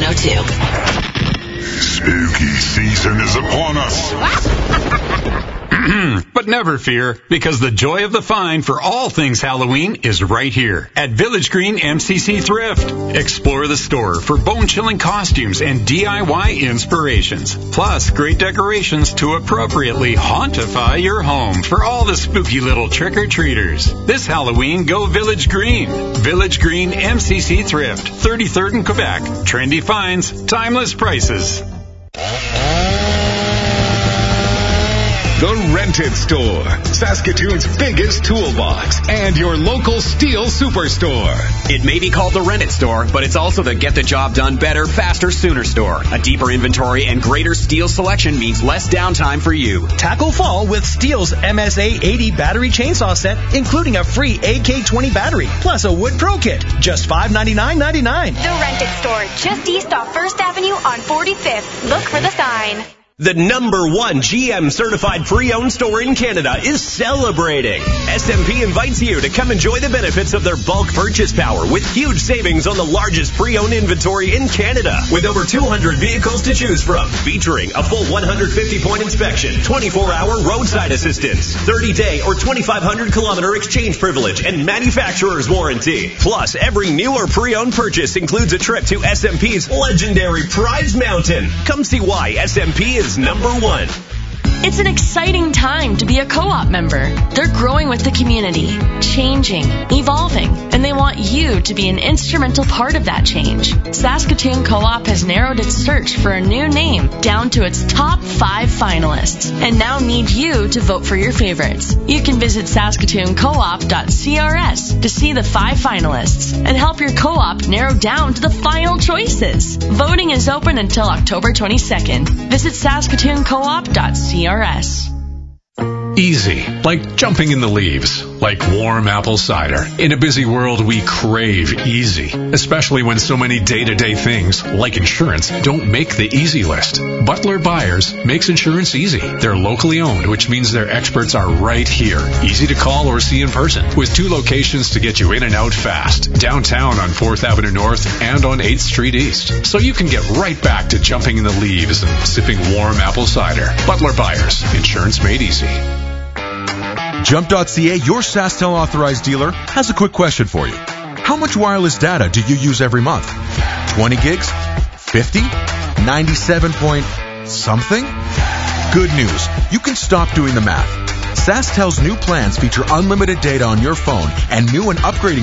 102. Spooky season is upon us. But never fear, because the joy of the find for all things Halloween is right here at Village Green MCC Thrift. Explore the store for bone-chilling costumes and DIY inspirations, plus great decorations to appropriately hauntify your home for all the spooky little trick-or-treaters. This Halloween, go Village Green. Village Green MCC Thrift, 33rd in Quebec. Trendy finds, timeless prices. The Rented Store, Saskatoon's biggest toolbox, and your local steel superstore. It may be called the Rented Store, but it's also the get the job done better, faster, sooner store. A deeper inventory and greater steel selection means less downtime for you. Tackle fall with Steel's MSA 80 battery chainsaw set, including a free AK-20 battery, plus a wood pro kit. Just $599.99. The Rented Store, just east off 1st Avenue on 45th. Look for the sign. The #1 GM certified pre-owned store in Canada is celebrating. SMP invites you to come enjoy the benefits of their bulk purchase power with huge savings on the largest pre-owned inventory in Canada. With over 200 vehicles to choose from, featuring a full 150-point inspection, 24-hour roadside assistance, 30-day or 2,500-kilometer exchange privilege, and manufacturer's warranty. Plus, every new or pre-owned purchase includes a trip to SMP's legendary Prize Mountain. Come see why SMP is #1. It's an exciting time to be a co-op member. They're growing with the community, changing, evolving, and they want you to be an instrumental part of that change. Saskatoon Co-op has narrowed its search for a new name down to its top 5 finalists, and now need you to vote for your favorites. You can visit saskatooncoop.crs to see the 5 finalists and help your co-op narrow down to the final choices. Voting is open until October 22nd. Visit saskatooncoop.crs. Easy, like jumping in the leaves, like warm apple cider. In a busy world, we crave easy, especially when so many day-to-day things, like insurance, don't make the easy list. Butler Buyers makes insurance easy. They're locally owned, which means their experts are right here, easy to call or see in person, with 2 locations to get you in and out fast, downtown on 4th Avenue North and on 8th Street East, so you can get right back to jumping in the leaves and sipping warm apple cider. Butler Buyers, insurance made easy. Jump.ca, your SaskTel authorized dealer, has a quick question for you. How much wireless data do you use every month? 20 gigs? 50? 97 point something? Good news. You can stop doing the math. SaskTel's new plans feature unlimited data on your phone, and new and upgrading